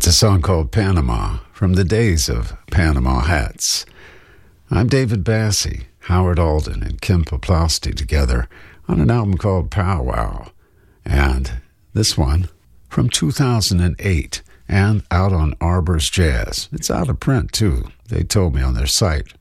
It's a song called Panama, from the days of Panama Hats. I'm David Bassey, Howard Alden, and Kim Poplawski together on an album called Pow Wow. And this one from 2008 and out on Arbor's Jazz. It's out of print, too. They told me on their site.